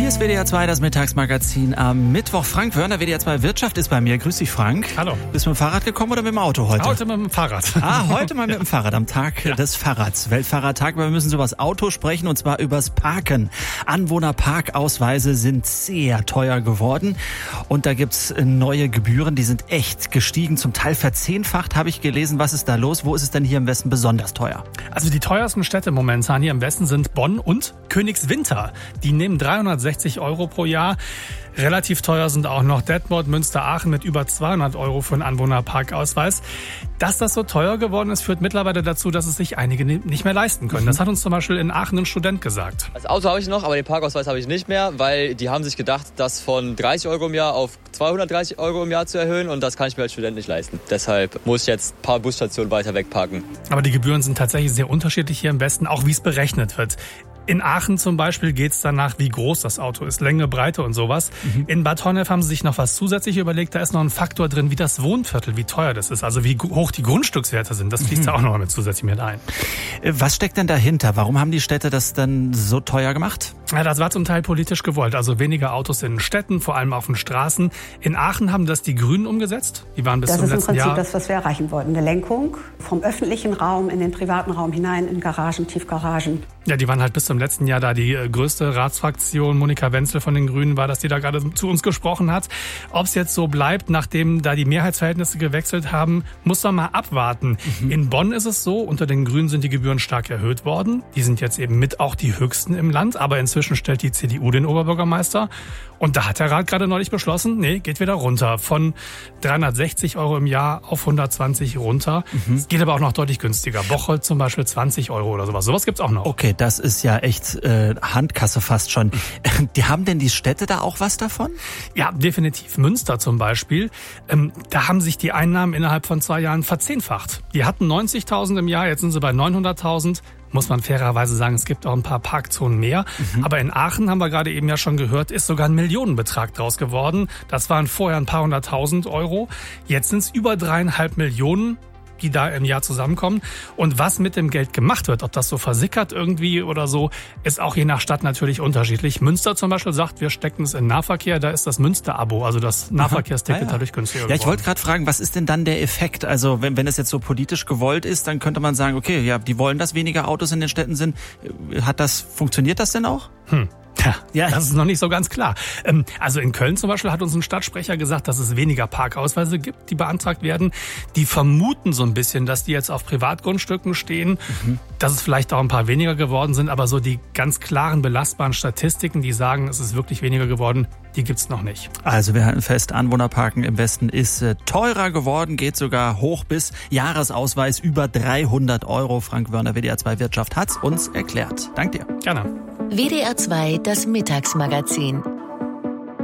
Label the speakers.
Speaker 1: ist WDR 2, das Mittagsmagazin am Mittwoch. Frank Wörner, WDR 2 Wirtschaft ist bei mir. Grüß dich, Frank.
Speaker 2: Hallo.
Speaker 1: Bist du mit dem Fahrrad gekommen oder mit dem Auto heute?
Speaker 2: Heute mit dem Fahrrad.
Speaker 1: Heute mal mit dem Fahrrad am Tag des Fahrrads. Weltfahrradtag, aber wir müssen so über das Auto sprechen und zwar übers Parken. Anwohnerparkausweise sind sehr teuer geworden und da gibt's neue Gebühren, die sind echt gestiegen, zum Teil verzehnfacht, habe ich gelesen. Was ist da los? Wo ist es denn hier im Westen besonders teuer?
Speaker 2: Also die teuersten Städte momentan hier im Westen sind Bonn und Königswinter. Die nehmen 360 € pro Jahr. Relativ teuer sind auch noch Detmold, Münster, Aachen mit über 200 € für einen Anwohnerparkausweis. Dass das so teuer geworden ist, führt mittlerweile dazu, dass es sich einige nicht mehr leisten können. Das hat uns zum Beispiel in Aachen ein Student gesagt.
Speaker 3: Das Auto habe ich noch, aber den Parkausweis habe ich nicht mehr, weil die haben sich gedacht, das von 30 € im Jahr auf 230 € im Jahr zu erhöhen und das kann ich mir als Student nicht leisten. Deshalb muss ich jetzt ein paar Busstationen weiter wegparken.
Speaker 2: Aber die Gebühren sind tatsächlich sehr unterschiedlich hier im Westen, auch wie es berechnet wird. In Aachen zum Beispiel geht es danach, wie groß das Auto ist, Länge, Breite und sowas. In Bad Honnef haben sie sich noch was zusätzlich überlegt. Da ist noch ein Faktor drin, wie das Wohnviertel, wie teuer das ist. Also wie hoch die Grundstückswerte sind. Das fließt da auch noch mit zusätzlich mit ein.
Speaker 1: Was steckt denn dahinter? Warum haben die Städte das dann so teuer gemacht?
Speaker 2: Ja, das war zum Teil politisch gewollt. Also weniger Autos in Städten, vor allem auf den Straßen. In Aachen haben das die Grünen umgesetzt. Die waren bis zum letzten Jahr.
Speaker 4: Das ist im Prinzip das, was wir erreichen wollten. Eine Lenkung vom öffentlichen Raum in den privaten Raum hinein, in Garagen, Tiefgaragen.
Speaker 2: Ja, die waren halt bis zum letzten Jahr da. Die größte Ratsfraktion, Monika Wenzel von den Grünen, war, dass die da gerade zu uns gesprochen hat. Ob es jetzt so bleibt, nachdem da die Mehrheitsverhältnisse gewechselt haben, muss man mal abwarten. In Bonn ist es so, unter den Grünen sind die Gebühren stark erhöht worden. Die sind jetzt eben mit auch die höchsten im Land. Aber inzwischen stellt die CDU den Oberbürgermeister. Und da hat der Rat gerade neulich beschlossen, nee, geht wieder runter. Von 360 € im Jahr auf 120 runter. Es geht aber auch noch deutlich günstiger. Bocholt zum Beispiel 20 € oder sowas. Sowas gibt's auch noch.
Speaker 1: Okay, das ist ja echt Handkasse fast schon. Die haben denn die Städte da auch was davon?
Speaker 2: Ja, definitiv. Münster zum Beispiel. Da haben sich die Einnahmen innerhalb von 2 Jahren verzehnfacht. Die hatten 90.000 im Jahr, jetzt sind sie bei 900.000. Muss man fairerweise sagen, es gibt auch ein paar Parkzonen mehr. Aber in Aachen, haben wir gerade eben ja schon gehört, ist sogar ein Millionenbetrag draus geworden. Das waren vorher ein paar 100.000 €. Jetzt sind es über 3,5 Millionen, die da im Jahr zusammenkommen. Und was mit dem Geld gemacht wird, ob das so versickert irgendwie oder so, ist auch je nach Stadt natürlich unterschiedlich. Münster zum Beispiel sagt, wir stecken es in Nahverkehr, da ist das Münster-Abo, also das Nahverkehrsticket dadurch günstiger geworden.
Speaker 1: Ja, ich wollte gerade fragen, was ist denn dann der Effekt? Also wenn es jetzt so politisch gewollt ist, dann könnte man sagen, okay, ja, die wollen, dass weniger Autos in den Städten sind. Funktioniert das denn auch?
Speaker 2: Ja, das ist noch nicht so ganz klar. Also in Köln zum Beispiel hat uns ein Stadtsprecher gesagt, dass es weniger Parkausweise gibt, die beantragt werden. Die vermuten so ein bisschen, dass die jetzt auf Privatgrundstücken stehen, dass es vielleicht auch ein paar weniger geworden sind, aber so die ganz klaren, belastbaren Statistiken, die sagen, es ist wirklich weniger geworden, die gibt's noch nicht.
Speaker 1: Also wir halten fest, Anwohnerparken im Westen ist teurer geworden, geht sogar hoch bis Jahresausweis über 300 €. Frank Wörner, WDR 2 Wirtschaft, hat's uns erklärt. Dank dir.
Speaker 2: Gerne.
Speaker 5: WDR 2, das Mittagsmagazin.